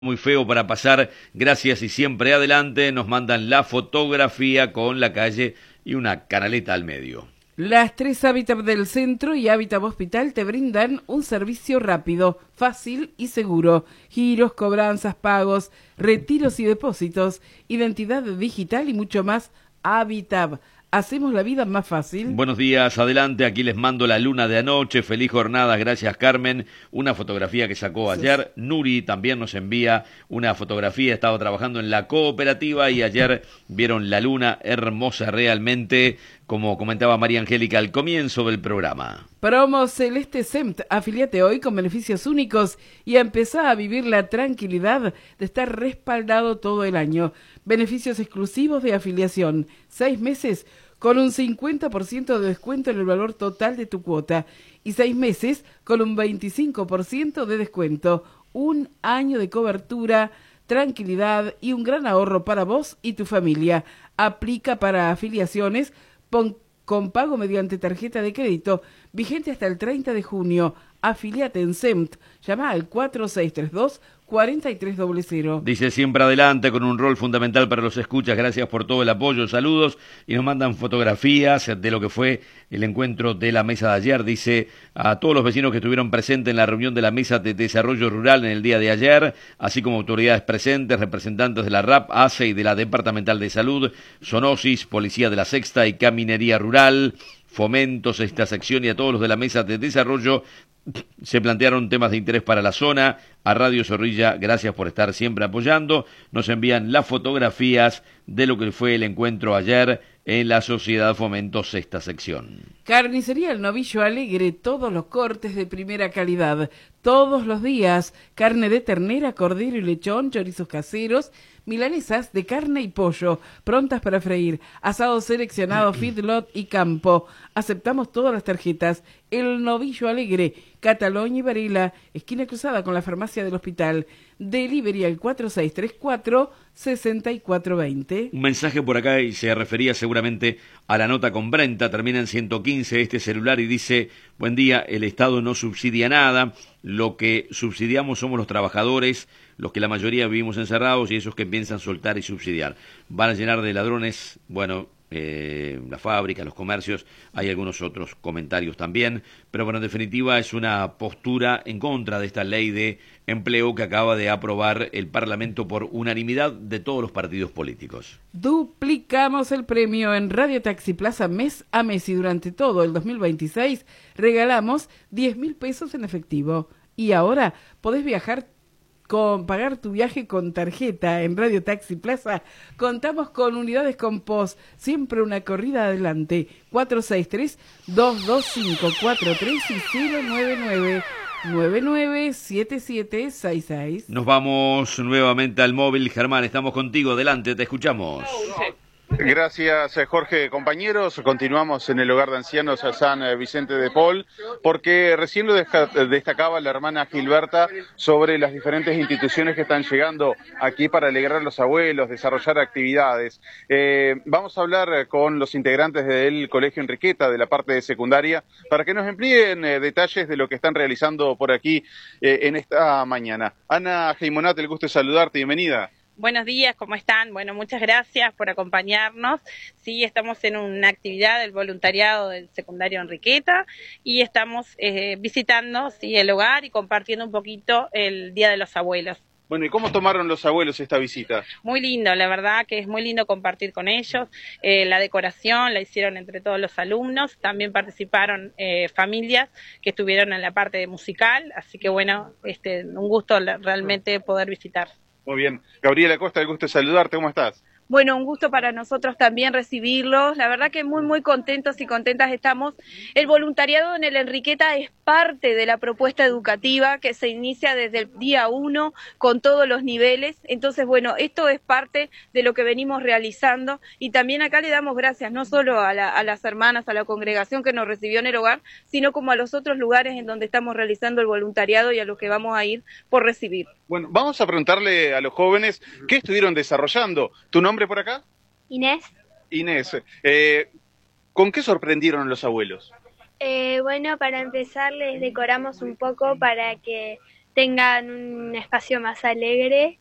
Muy feo para pasar, gracias y siempre adelante, nos mandan la fotografía con la calle y una canaleta al medio. Las tres Hábitat del centro y Hábitat Hospital te brindan un servicio rápido, fácil y seguro. Giros, cobranzas, pagos, retiros y depósitos, identidad digital y mucho más. Hábitat. Hacemos la vida más fácil. Buenos días, adelante, aquí les mando la luna de anoche, feliz jornada, gracias Carmen, una fotografía que sacó ayer. Nuri también nos envía una fotografía, estaba trabajando en la cooperativa y ayer vieron la luna hermosa realmente, como comentaba María Angélica al comienzo del programa. Promo Celeste SEMT, afiliate hoy con beneficios únicos y empezá a vivir la tranquilidad de estar respaldado todo el año. Beneficios exclusivos de afiliación, 6 meses con un 50% de descuento en el valor total de tu cuota y 6 meses con un 25% de descuento. Un año de cobertura, tranquilidad y un gran ahorro para vos y tu familia. Aplica para afiliaciones con pago mediante tarjeta de crédito, vigente hasta el 30 de junio. Afiliate en SEMT. Llama al 4632-4300. Dice siempre adelante con un rol fundamental para los escuchas. Gracias por todo el apoyo, saludos. Y nos mandan fotografías de lo que fue el encuentro de la mesa de ayer. Dice a todos los vecinos que estuvieron presentes en la reunión de la mesa de desarrollo rural en el día de ayer, así como autoridades presentes, representantes de la RAP, ACE y de la Departamental de Salud, Sonosis, Policía de la Sexta y Caminería Rural, Fomentos, esta sección y a todos los de la mesa de desarrollo. Se plantearon temas de interés para la zona. A Radio Zorrilla, gracias por estar siempre apoyando. Nos envían las fotografías de lo que fue el encuentro ayer en la Sociedad Fomento Sexta Sección. Carnicería El Novillo Alegre, todos los cortes de primera calidad, todos los días. Carne de ternera, cordero y lechón, chorizos caseros, milanesas de carne y pollo, prontas para freír, asado seleccionado, feedlot y campo. Aceptamos todas las tarjetas. El Novillo Alegre, Cataluña y Varela, esquina cruzada con la farmacia del hospital. Delivery al 4634-6420. Un mensaje por acá y se refería seguramente a la nota con Brenta, termina en 115 este celular y dice: buen día, el Estado no subsidia nada, lo que subsidiamos somos los trabajadores, los que la mayoría vivimos encerrados y esos que piensan soltar y subsidiar. Van a llenar de ladrones, bueno, la fábrica, los comercios, hay algunos otros comentarios también, pero bueno, en definitiva es una postura en contra de esta ley de empleo que acaba de aprobar el Parlamento por unanimidad de todos los partidos políticos. Duplicamos el premio en Radio Taxi Plaza mes a mes y durante todo el 2026 regalamos 10.000 pesos en efectivo. Y ahora podés pagar tu viaje con tarjeta en Radio Taxi Plaza. Contamos con unidades con POS, siempre una corrida adelante. 463-225-43 y 099-997766. Nos vamos nuevamente al móvil. Germán, estamos contigo, adelante, te escuchamos. Gracias, Jorge. Compañeros, continuamos en el hogar de ancianos San Vicente de Paul, porque recién lo destacaba la hermana Gilberta sobre las diferentes instituciones que están llegando aquí para alegrar a los abuelos, desarrollar actividades. Vamos a hablar con los integrantes del Colegio Enriqueta, de la parte de secundaria, para que nos amplíen detalles de lo que están realizando por aquí en esta mañana. Ana Geimonat, el gusto de saludarte, bienvenida. Buenos días, ¿cómo están? Bueno, muchas gracias por acompañarnos. Sí, estamos en una actividad del voluntariado del secundario Enriqueta y estamos visitando el hogar y compartiendo un poquito el Día de los Abuelos. Bueno, ¿y cómo tomaron los abuelos esta visita? Muy lindo, la verdad que es muy lindo compartir con ellos. La decoración la hicieron entre todos los alumnos, también participaron familias que estuvieron en la parte musical, así que bueno, un gusto realmente poder visitar. Muy bien. Gabriela Costa, el gusto de saludarte, ¿cómo estás? Bueno, un gusto para nosotros también recibirlos. La verdad que muy contentos y contentas estamos. El voluntariado en el Enriqueta es parte de la propuesta educativa que se inicia desde el día 1 con todos los niveles. Entonces, bueno, esto es parte de lo que venimos realizando y también acá le damos gracias no solo a las hermanas, a la congregación que nos recibió en el hogar, sino como a los otros lugares en donde estamos realizando el voluntariado y a los que vamos a ir por recibir. Bueno, vamos a preguntarle a los jóvenes qué estuvieron desarrollando. ¿Tu nombre por acá? Inés. Inés, ¿con qué sorprendieron los abuelos? Bueno, para empezar les decoramos un poco para que tengan un espacio más alegre